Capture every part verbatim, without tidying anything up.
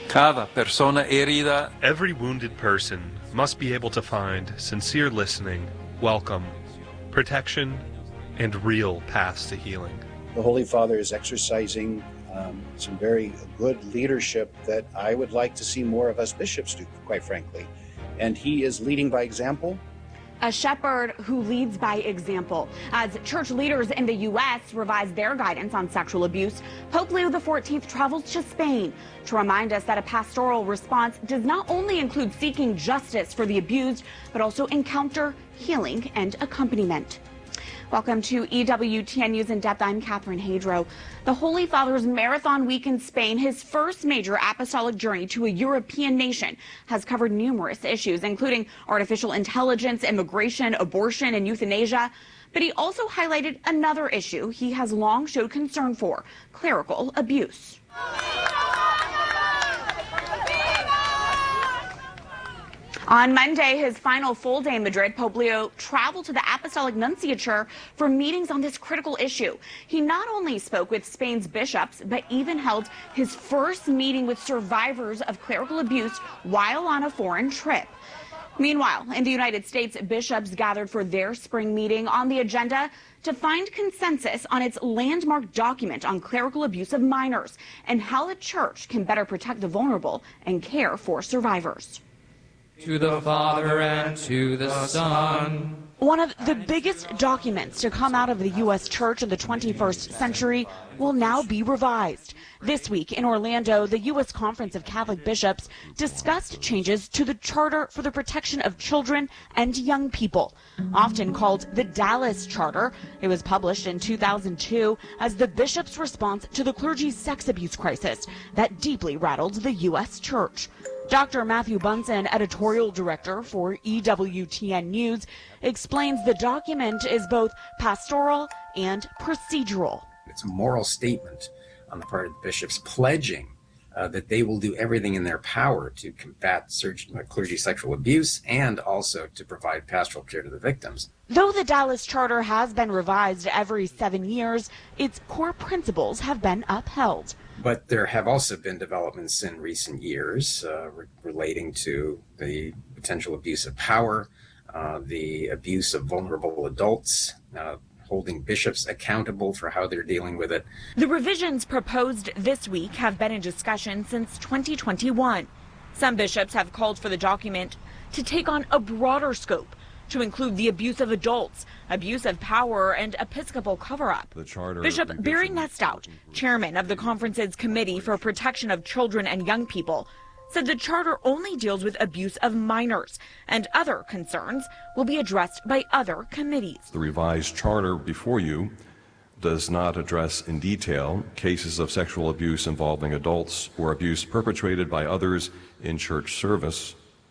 Cada persona herida. Every wounded person must be able to find sincere listening, welcome, protection, and real paths to healing. The Holy Father is exercising um, some very good leadership that I would like to see more of us bishops do, quite frankly. And he is leading by example. A shepherd who leads by example. As church leaders in the U S revise their guidance on sexual abuse, Pope Leo the fourteenth travels to Spain to remind us that a pastoral response does not only include seeking justice for the abused, but also encounter, healing, and accompaniment. Welcome to E W T N News in Depth. I'm Catherine Hadro. The Holy Father's marathon week in Spain, his first major apostolic journey to a European nation, has covered numerous issues, including artificial intelligence, immigration, abortion, and euthanasia. But he also highlighted another issue he has long showed concern for: clerical abuse. On Monday, his final full day in Madrid, Pope Leo traveled to the Apostolic Nunciature for meetings on this critical issue. He not only spoke with Spain's bishops, but even held his first meeting with survivors of clerical abuse while on a foreign trip. Meanwhile, in the United States, bishops gathered for their spring meeting on the agenda to find consensus on its landmark document on clerical abuse of minors and how the church can better protect the vulnerable and care for survivors. To the Father and to the Son. One of the biggest documents to come out of the U S Church in the twenty-first century will now be revised. This week in Orlando, the U S Conference of Catholic Bishops discussed changes to the Charter for the Protection of Children and Young People, often called the Dallas Charter. It was published in two thousand two as the bishops' response to the clergy's sex abuse crisis that deeply rattled the U S Church. Doctor Matthew Bunson, editorial director for E W T N News, explains the document is both pastoral and procedural. It's a moral statement on the part of the bishops pledging uh, that they will do everything in their power to combat surg- clergy sexual abuse and also to provide pastoral care to the victims. Though the Dallas Charter has been revised every seven years, its core principles have been upheld. But there have also been developments in recent years uh, re- relating to the potential abuse of power, uh, the abuse of vulnerable adults, uh, holding bishops accountable for how they're dealing with it. The revisions proposed this week have been in discussion since twenty twenty-one. Some bishops have called for the document to take on a broader scope, to include the abuse of adults, abuse of power, and episcopal cover-up. Bishop Barry Nestout, chairman of the conference's Committee for Protection of Children and Young People, said the charter only deals with abuse of minors, and other concerns will be addressed by other committees. The revised charter before you does not address in detail cases of sexual abuse involving adults or abuse perpetrated by others in church service.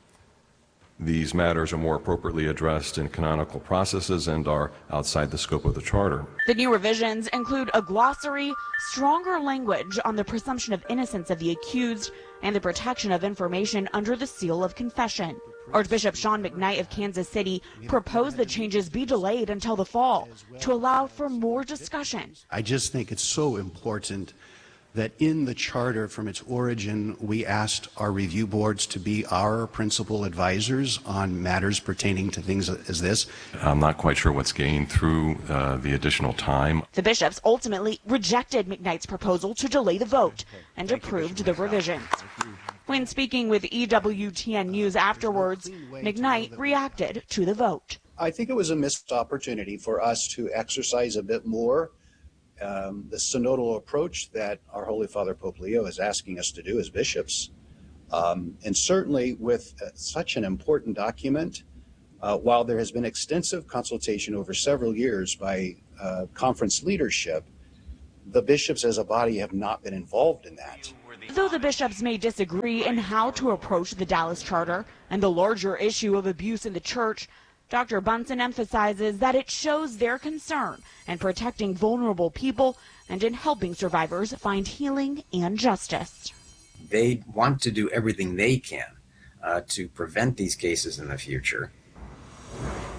These matters are more appropriately addressed in canonical processes and are outside the scope of the charter. The new revisions include a glossary, stronger language on the presumption of innocence of the accused, and the protection of information under the seal of confession. Archbishop Sean McKnight of Kansas City proposed the changes be delayed until the fall to allow for more discussion. I just think it's so important that in the charter from its origin, we asked our review boards to be our principal advisors on matters pertaining to things as this. I'm not quite sure what's gained through uh, the additional time. The bishops ultimately rejected McKnight's proposal to delay the vote and approved the revisions. When speaking with E W T N News afterwards, McKnight reacted to the vote. I think it was a missed opportunity for us to exercise a bit more Um, the synodal approach that our Holy Father Pope Leo is asking us to do as bishops. Um, and certainly with uh, such an important document, uh, while there has been extensive consultation over several years by uh, conference leadership, the bishops as a body have not been involved in that. Though the bishops may disagree in how to approach the Dallas Charter and the larger issue of abuse in the church, Doctor Bunson emphasizes that it shows their concern in protecting vulnerable people and in helping survivors find healing and justice. They want to do everything they can uh, to prevent these cases in the future.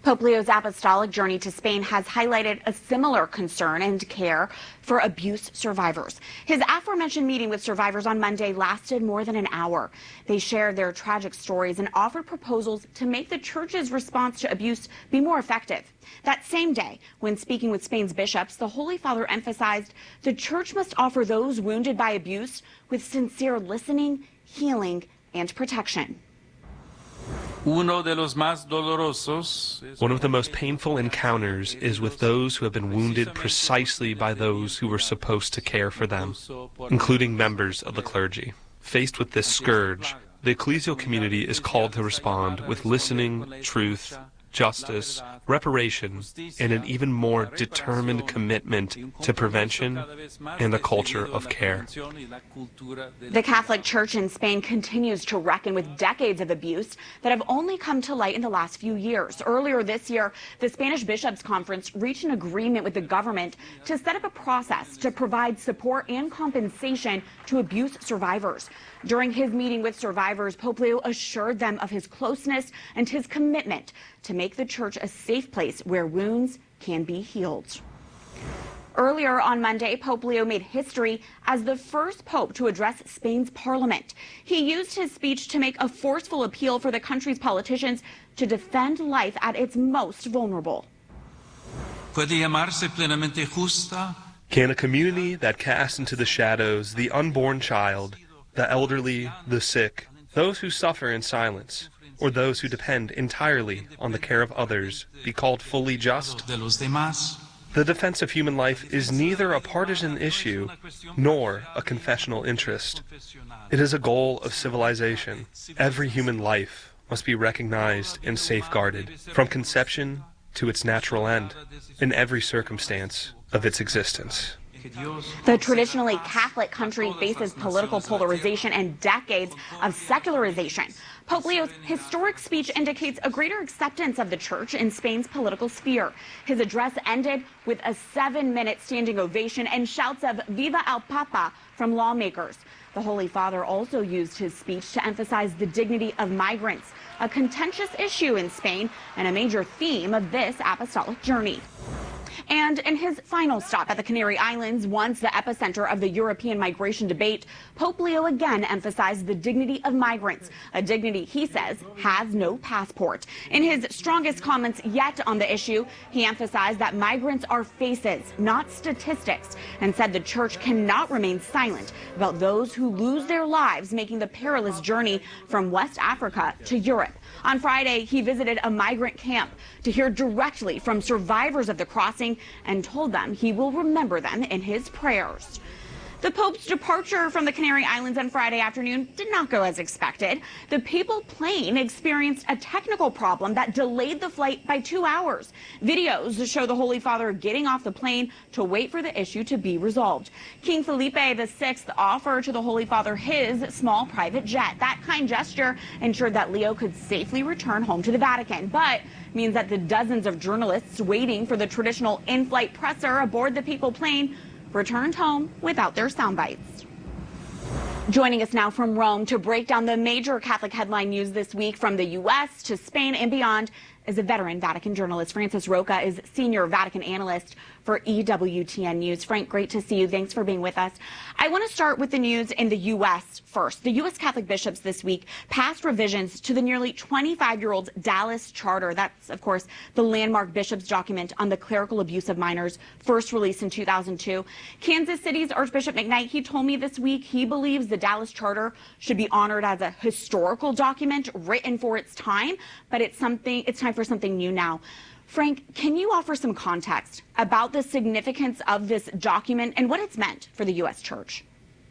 Pope Leo's apostolic journey to Spain has highlighted a similar concern and care for abuse survivors. His aforementioned meeting with survivors on Monday lasted more than an hour. They shared their tragic stories and offered proposals to make the church's response to abuse be more effective. That same day, when speaking with Spain's bishops, the Holy Father emphasized the church must offer those wounded by abuse with sincere listening, healing, and protection. One of the most painful encounters is with those who have been wounded precisely by those who were supposed to care for them, including members of the clergy. Faced with this scourge, the ecclesial community is called to respond with listening, truth, justice, reparation, and an even more determined commitment to prevention and a culture of care. The Catholic Church in Spain continues to reckon with decades of abuse that have only come to light in the last few years. Earlier this year, the Spanish Bishops' Conference reached an agreement with the government to set up a process to provide support and compensation to abuse survivors. During his meeting with survivors, Pope Leo assured them of his closeness and his commitment to make the church a safe place where wounds can be healed. Earlier on Monday, Pope Leo made history as the first pope to address Spain's parliament. He used his speech to make a forceful appeal for the country's politicians to defend life at its most vulnerable. Can a community that casts into the shadows the unborn child, the elderly, the sick, those who suffer in silence, or those who depend entirely on the care of others, be called fully just? The defense of human life is neither a partisan issue nor a confessional interest. It is a goal of civilization. Every human life must be recognized and safeguarded from conception to its natural end in every circumstance of its existence. The traditionally Catholic country faces political polarization and decades of secularization. Pope Leo's historic speech indicates a greater acceptance of the church in Spain's political sphere. His address ended with a seven-minute standing ovation and shouts of "Viva el Papa" from lawmakers. The Holy Father also used his speech to emphasize the dignity of migrants, a contentious issue in Spain and a major theme of this apostolic journey. And in his final stop at the Canary Islands, once the epicenter of the European migration debate, Pope Leo again emphasized the dignity of migrants, a dignity he says has no passport. In his strongest comments yet on the issue, he emphasized that migrants are faces, not statistics, and said the church cannot remain silent about those who lose their lives making the perilous journey from West Africa to Europe. On Friday, he visited a migrant camp to hear directly from survivors of the crossing and told them he will remember them in his prayers. The Pope's departure from the Canary Islands on Friday afternoon did not go as expected. The papal plane experienced a technical problem that delayed the flight by two hours. Videos show the Holy Father getting off the plane to wait for the issue to be resolved. King Felipe the Sixth offered to the Holy Father his small private jet. That kind gesture ensured that Leo could safely return home to the Vatican, but means that the dozens of journalists waiting for the traditional in-flight presser aboard the papal plane returned home without their sound bites. Joining us now from Rome to break down the major Catholic headline news this week from the U S to Spain and beyond is a veteran Vatican journalist. Francis Roca is senior Vatican analyst for E W T N News. Frank, great to see you. Thanks for being with us. I want to start with the news in the U S first. The U S Catholic bishops this week passed revisions to the nearly twenty-five-year-old Dallas Charter. That's, of course, the landmark bishops' document on the clerical abuse of minors, first released in two thousand two. Kansas City's Archbishop McKnight, he told me this week he believes the Dallas Charter should be honored as a historical document written for its time, but it's something, it's time for something new now. Frank, can you offer some context about the significance of this document and what it's meant for the U S Church?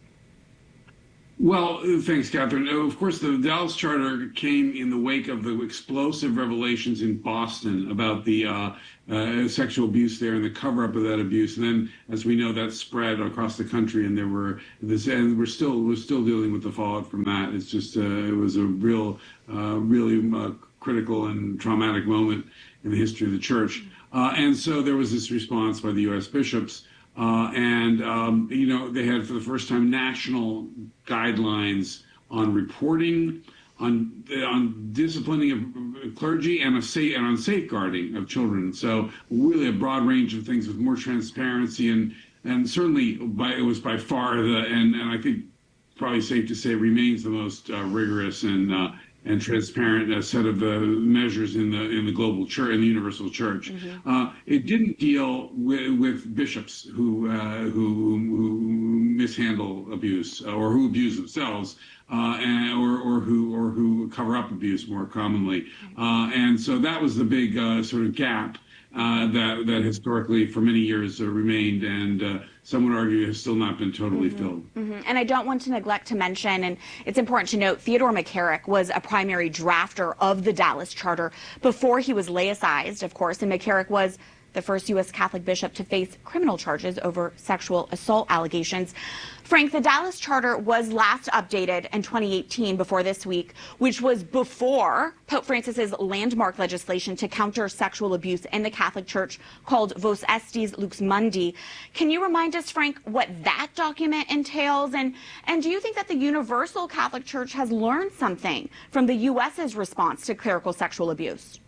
Well, thanks, Catherine. Of course, the Dallas Charter came in the wake of the explosive revelations in Boston about the uh, uh, sexual abuse there and the cover-up of that abuse. And then, as we know, that spread across the country, and there were this, and we're still we're still dealing with the fallout from that. It's just uh, it was a real, uh, really uh, critical and traumatic moment in the history of the church. Uh, and so there was this response by the U S bishops. Uh, and, um, you know, they had for the first time national guidelines on reporting, on on disciplining of clergy and, of sa- and on safeguarding of children. So really a broad range of things with more transparency, and and certainly by, it was by far the, and, and I think probably safe to say remains the most uh, rigorous and uh, and transparent uh, set of uh, measures in the in the global church, in the universal church. Mm-hmm. Uh, it didn't deal with, with bishops who, uh, who who mishandle abuse or who abuse themselves, uh, and, or or who or who cover up abuse more commonly. Uh, and so that was the big uh, sort of gap uh, that that historically for many years uh, remained, and uh, some would argue has still not been totally mm-hmm. filled. Mm-hmm. And I don't want to neglect to mention, and it's important to note, Theodore McCarrick was a primary drafter of the Dallas Charter before he was laicized, of course, and McCarrick was the first U S Catholic bishop to face criminal charges over sexual assault allegations. Frank, the Dallas Charter was last updated in twenty eighteen, before this week, which was before Pope Francis's landmark legislation to counter sexual abuse in the Catholic Church called Vos Estis Lux Mundi. Can you remind us, Frank, what that document entails? And, and do you think that the Universal Catholic Church has learned something from the U S's response to clerical sexual abuse?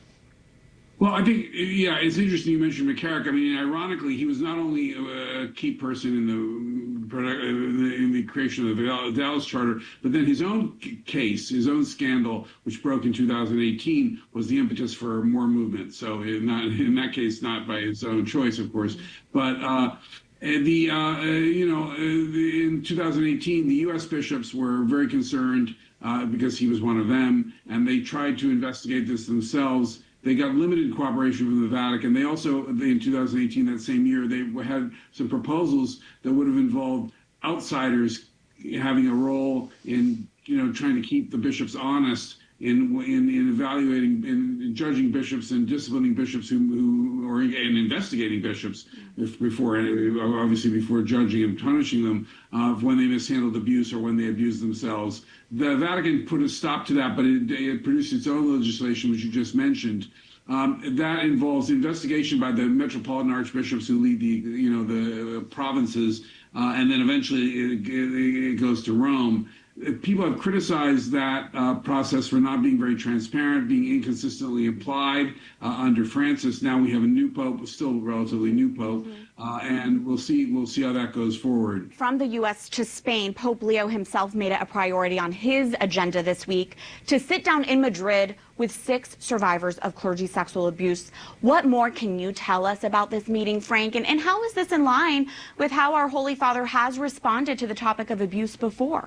Well, I think, yeah, it's interesting you mentioned McCarrick. I mean, ironically, he was not only a key person in the in the creation of the Dallas Charter, but then his own case, his own scandal, which broke in two thousand eighteen, was the impetus for more movement. So, in, not, in that case, not by his own choice, of course, but uh, the uh, you know uh, the, in two thousand eighteen, the U S bishops were very concerned uh, because he was one of them, and they tried to investigate this themselves. They got limited cooperation from the Vatican. They also, in two thousand eighteen, that same year, they had some proposals that would have involved outsiders having a role in, you know, trying to keep the bishops honest in in, in evaluating, in judging bishops and disciplining bishops who, who or in investigating bishops if, before, obviously before judging and punishing them uh, when they mishandled abuse or when they abused themselves. The Vatican put a stop to that, but it, it produced its own legislation, which you just mentioned. Um, that involves investigation by the metropolitan archbishops who lead the, you know, the provinces, uh, and then eventually it, it, it goes to Rome. People have criticized that uh, process for not being very transparent, being inconsistently applied uh, under Francis. Now we have a new pope, still relatively new pope, uh, and we'll see we'll see how that goes forward. From the U S to Spain, Pope Leo himself made it a priority on his agenda this week to sit down in Madrid with six survivors of clergy sexual abuse. What more can you tell us about this meeting, Frank? And, and how is this in line with how our Holy Father has responded to the topic of abuse before?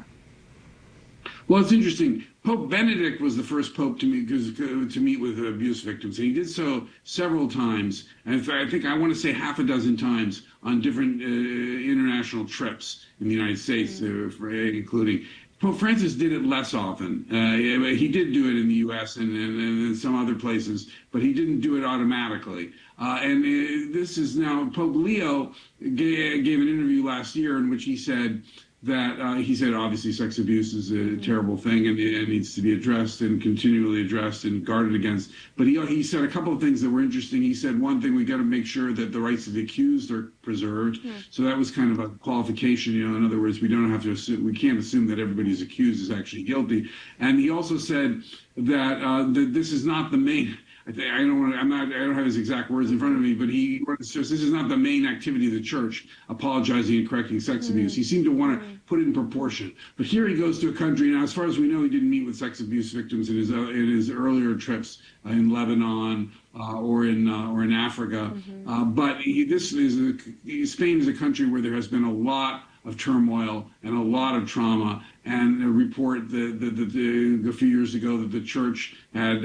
Well, it's interesting. Pope Benedict was the first pope to meet to meet with abuse victims, and he did so several times. And in fact, I think I want to say half a dozen times on different uh, international trips in the United States, mm-hmm. uh, for, including. Pope Francis did it less often. Uh, he did do it in the U S and, and, and some other places, but he didn't do it automatically. Uh, and uh, this is now, Pope Leo gave, gave an interview last year in which he said that, uh, he said obviously sex abuse is a terrible thing and it needs to be addressed and continually addressed and guarded against. But he, he said a couple of things that were interesting. He said, one thing, we got to make sure that the rights of the accused are preserved. Mm. So that was kind of a qualification, you know, in other words, we don't have to assume, we can't assume that everybody who's accused is actually guilty. And he also said that, uh, that this is not the main, I, think, I don't want to, I'm not, I don't have his exact words in front of me, but he says this is not the main activity of the church, apologizing and correcting sex mm. abuse. He seemed to want to put it in proportion. But here he goes to a country, now as far as we know, he didn't meet with sex abuse victims in his uh, in his earlier trips uh, in Lebanon uh, or in uh, or in Africa. Mm-hmm. uh, but he, this is a, Spain is a country where there has been a lot of turmoil and a lot of trauma. And a report that, that, that the, a few years ago that the church had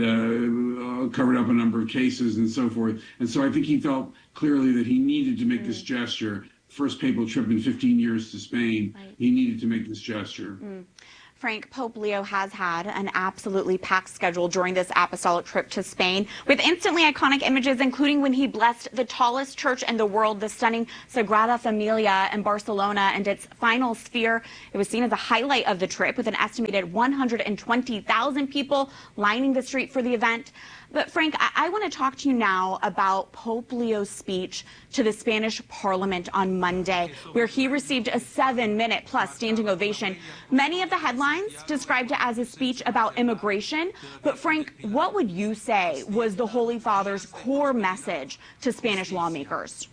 uh, covered up a number of cases and so forth. And so I think he felt clearly that he needed to make mm. this gesture. First papal trip in fifteen years to Spain, right. He needed to make this gesture. Mm. Frank, Pope Leo has had an absolutely packed schedule during this apostolic trip to Spain, with instantly iconic images, including when he blessed the tallest church in the world, the stunning Sagrada Familia in Barcelona, and its final sphere. It was seen as a highlight of the trip, with an estimated one hundred twenty thousand people lining the street for the event. But Frank, I, I want to talk to you now about Pope Leo's speech to the Spanish Parliament on Monday, where he received a seven-minute plus standing ovation. Many of the headlines headlines described it as a speech about immigration. But Frank, what would you say was the Holy Father's core message to Spanish lawmakers?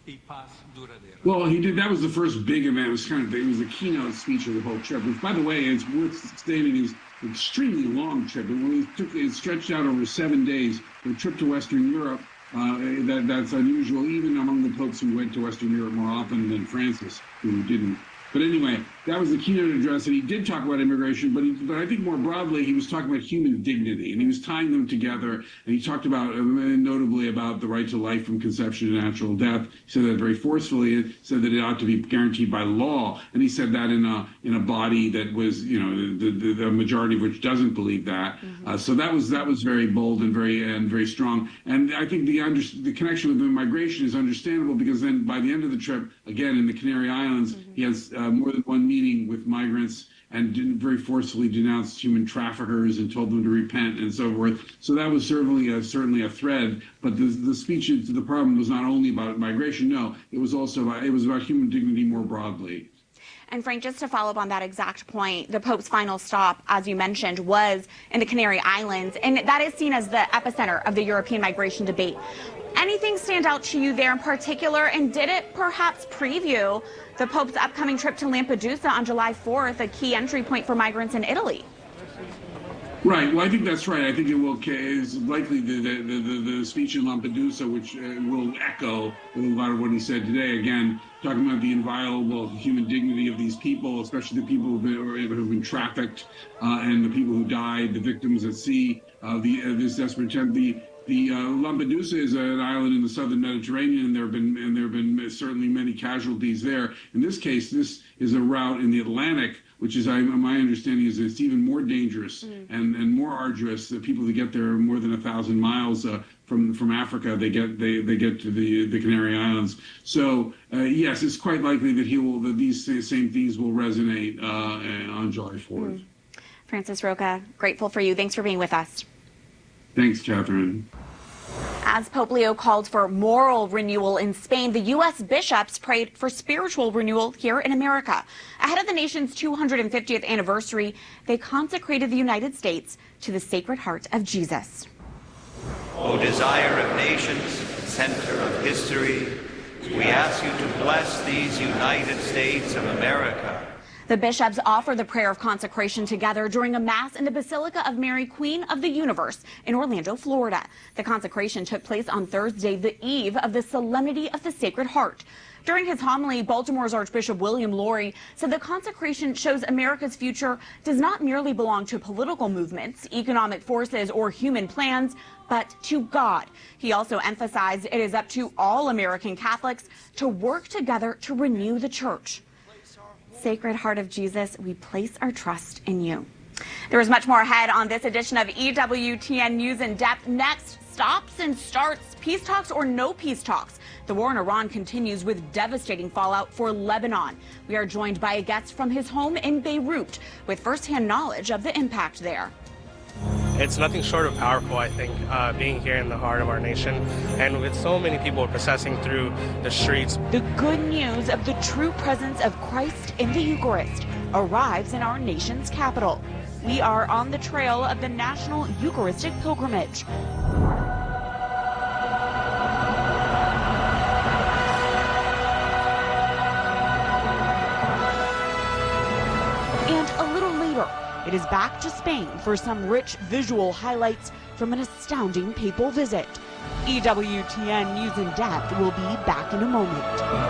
Well, he did. That was the first big event. It was kind of, it was the keynote speech of the whole trip, which, by the way, it's worth stating is an extremely long trip. And when he took it stretched out over seven days, the trip to Western Europe, uh, that, that's unusual, even among the popes who went to Western Europe more often than Francis, who didn't. But anyway, that was the keynote address, and he did talk about immigration, but he, but I think more broadly, he was talking about human dignity, and he was tying them together, and he talked about, uh, notably about the right to life from conception to natural death. He said that very forcefully, and said that it ought to be guaranteed by law, and he said that in a in a body that was, you know, the, the, the majority of which doesn't believe that. Mm-hmm. uh, so that was that was very bold and very and very strong, and I think the under, the connection with immigration is understandable, because then by the end of the trip, again in the Canary Islands, mm-hmm. he has uh, more than one meeting with migrants and very forcefully denounced human traffickers and told them to repent and so forth. So that was certainly a, certainly a thread. But the, the speech to the problem was not only about migration. No, it was also about, it was about human dignity more broadly. And Frank, just to follow up on that exact point, the Pope's final stop, as you mentioned, was in the Canary Islands, and that is seen as the epicenter of the European migration debate. Anything stand out to you there in particular, and did it perhaps preview the Pope's upcoming trip to Lampedusa on July fourth, a key entry point for migrants in Italy? Right. Well, I think that's right. I think it will is likely the the, the, the speech in Lampedusa, which uh, will echo a lot of what he said today. Again, talking about the inviolable human dignity of these people, especially the people who've been, who've been trafficked uh, and the people who died, the victims at sea, uh, the uh, this desperate attempt. The The uh, Lampedusa is an island in the southern Mediterranean, and there have been and there have been certainly many casualties there. In this case, this is a route in the Atlantic, which is, I, my understanding, is it's even more dangerous mm. and, and more arduous. The people that get there more than a thousand miles uh, from from Africa, they get they, they get to the the Canary Islands. So uh, yes, it's quite likely that he will that these same themes will resonate uh, on July fourth. Mm. Francis Roca, grateful for you. Thanks for being with us. Thanks, Catherine. As Pope Leo called for moral renewal in Spain, the U S bishops prayed for spiritual renewal here in America. Ahead of the nation's two hundred fiftieth anniversary, they consecrated the United States to the Sacred Heart of Jesus. O desire of nations, center of history, we ask you to bless these United States of America. The bishops offer the prayer of consecration together during a mass in the Basilica of Mary, Queen of the Universe in Orlando, Florida. The consecration took place on Thursday, the eve of the Solemnity of the Sacred Heart. During his homily, Baltimore's Archbishop William Lori said the consecration shows America's future does not merely belong to political movements, economic forces, or human plans, but to God. He also emphasized it is up to all American Catholics to work together to renew the church. Sacred Heart of Jesus, we place our trust in you. There is much more ahead on this edition of E W T N News in Depth. Next, stops and starts, peace talks or no peace talks. The war in Iran continues with devastating fallout for Lebanon. We are joined by a guest from his home in Beirut with firsthand knowledge of the impact there. It's nothing short of powerful, I think, uh, being here in the heart of our nation, and with so many people processing through the streets. The good news of the true presence of Christ in the Eucharist arrives in our nation's capital. We are on the trail of the National Eucharistic Pilgrimage. And a little later, it is back to Spain for some rich visual highlights from an astounding papal visit. E W T N News in Depth will be back in a moment.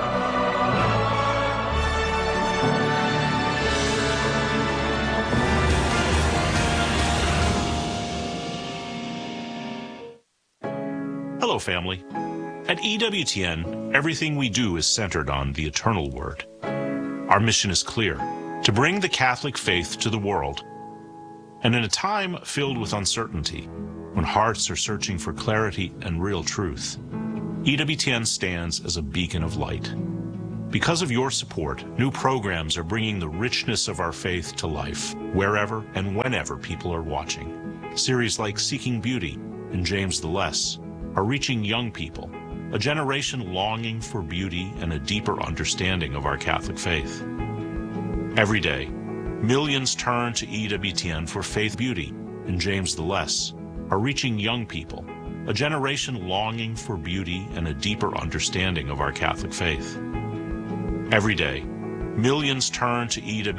Hello, family. At E W T N, everything we do is centered on the eternal word. Our mission is clear: to bring the Catholic faith to the world. And in a time filled with uncertainty, when hearts are searching for clarity and real truth, E W T N stands as a beacon of light. Because of your support, new programs are bringing the richness of our faith to life, wherever and whenever people are watching. Series like Seeking Beauty and James the Less are reaching young people, a generation longing for beauty and a deeper understanding of our Catholic faith. Every day, Millions turn to E W T N for faith, beauty, and James the Less are reaching young people, a generation longing for beauty and a deeper understanding of our Catholic faith. Every day, millions turn to E W T N